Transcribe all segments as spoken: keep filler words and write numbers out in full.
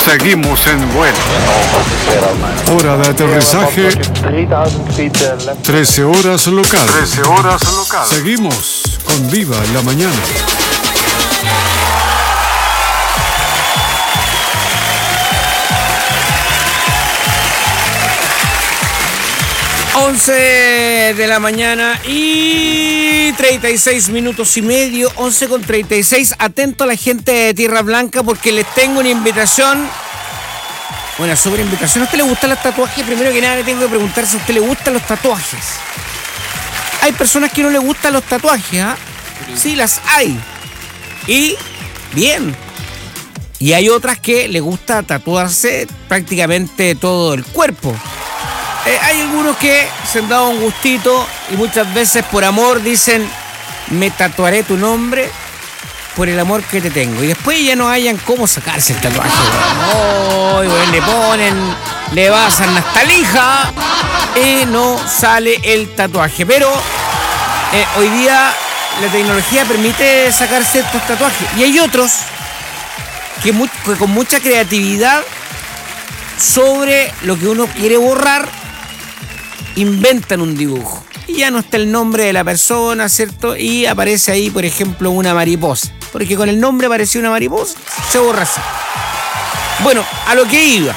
Seguimos en vuelo. Hora de aterrizaje, trece horas local. trece horas local. Seguimos con Viva en la mañana. once de la mañana y treinta y seis minutos y medio, once con treinta y seis. Atento a la gente de Tierra Blanca porque les tengo una invitación, una sobre invitación. ¿A usted le gustan los tatuajes? Primero que nada le tengo que preguntar si a usted le gustan los tatuajes. Hay personas que no le gustan los tatuajes, ¿ah? ¿eh? Sí, las hay. Y bien. Y hay otras que le gusta tatuarse prácticamente todo el cuerpo. Eh, hay algunos que se han dado un gustito y muchas veces por amor dicen: me tatuaré tu nombre por el amor que te tengo. Y después ya no hayan cómo sacarse el tatuaje. Oh, bueno, le ponen, le basan hasta lija y no sale el tatuaje. Pero eh, hoy día la tecnología permite sacarse estos tatuajes. Y hay otros que, muy, que con mucha creatividad sobre lo que uno quiere borrar inventan un dibujo y ya no está el nombre de la persona, ¿cierto? Y aparece ahí, por ejemplo, una mariposa, porque con el nombre apareció una mariposa, se borra así. Bueno, a lo que iba.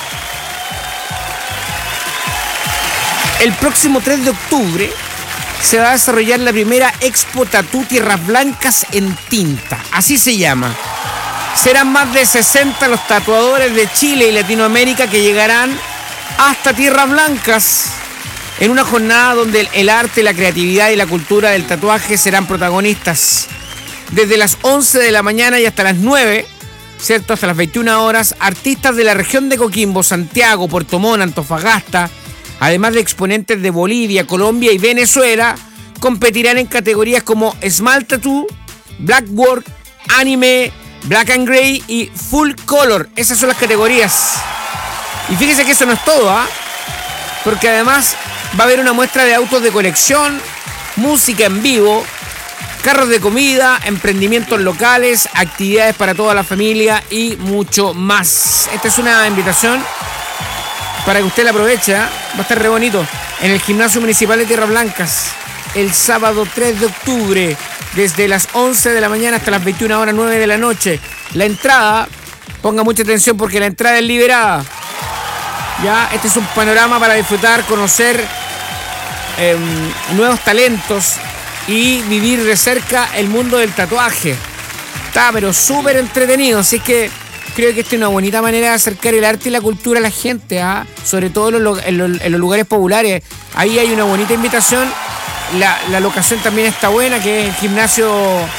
El próximo tres de octubre se va a desarrollar la primera Expo Tatú Tierras Blancas en tinta, así se llama. Serán más de sesenta los tatuadores de Chile y Latinoamérica que llegarán hasta Tierras Blancas en una jornada donde el arte, la creatividad y la cultura del tatuaje serán protagonistas. Desde las once de la mañana y hasta las nueve, ¿cierto? Hasta las veintiuna horas, artistas de la región de Coquimbo, Santiago, Puerto Montt, Antofagasta, además de exponentes de Bolivia, Colombia y Venezuela, competirán en categorías como Small Tattoo, Black Work, Anime, Black and Grey y Full Color. Esas son las categorías. Y fíjese que eso no es todo, ¿ah? ¿eh? Porque además va a haber una muestra de autos de colección, música en vivo, carros de comida, emprendimientos locales, actividades para toda la familia y mucho más. Esta es una invitación para que usted la aproveche, ¿eh? Va a estar re bonito. En el Gimnasio Municipal de Tierras Blancas, el sábado tres de octubre, desde las once de la mañana hasta las veintiuna horas, nueve de la noche. La entrada, ponga mucha atención porque la entrada es liberada. Ya, este es un panorama para disfrutar, conocer eh, nuevos talentos y vivir de cerca el mundo del tatuaje. Está pero súper entretenido, así que creo que esta es una bonita manera de acercar el arte y la cultura a la gente, ¿eh? Sobre todo en los, en, los, en los lugares populares. Ahí hay una bonita invitación. La, la locación también está buena, que es el gimnasio,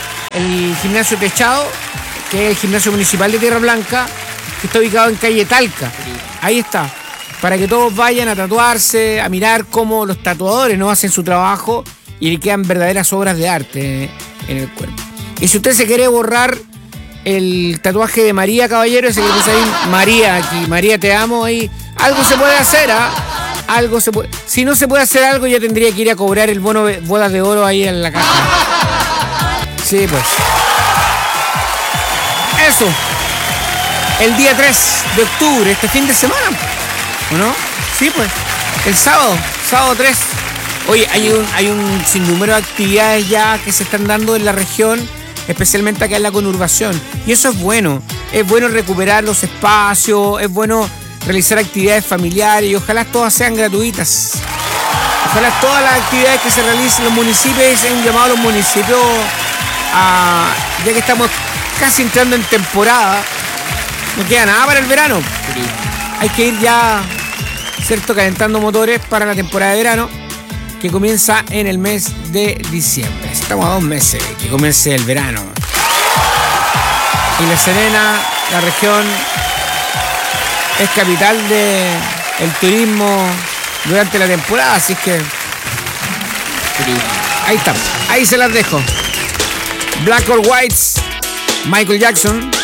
el gimnasio techado, que es el Gimnasio Municipal de Tierra Blanca, que está ubicado en calle Talca. Ahí está. Para que todos vayan a tatuarse, a mirar cómo los tatuadores no hacen su trabajo y le quedan verdaderas obras de arte en el cuerpo. Y si usted se quiere borrar el tatuaje de María Caballero, ese que puse ahí, María aquí, María te amo, ahí, algo se puede hacer, ¿ah? ¿eh? Algo se puede. Si no se puede hacer algo, ya tendría que ir a cobrar el bono de bodas de oro ahí en la caja. Sí, pues. Eso. El día tres de octubre, este fin de semana. ¿O no? Sí, pues. El sábado, sábado tres. Oye, hay un, hay un sinnúmero de actividades ya que se están dando en la región, especialmente acá en la conurbación. Y eso es bueno. Es bueno recuperar los espacios, es bueno realizar actividades familiares y ojalá todas sean gratuitas. Ojalá todas las actividades que se realicen en los municipios sean un llamado a los municipios a, ya que estamos casi entrando en temporada, no queda nada para el verano. Hay que ir ya, ¿cierto?, calentando motores para la temporada de verano que comienza en el mes de diciembre. Estamos a dos meses que comience el verano. Y La Serena, la región, es capital del turismo durante la temporada, así que ahí está, ahí se las dejo. Black or Whites, Michael Jackson.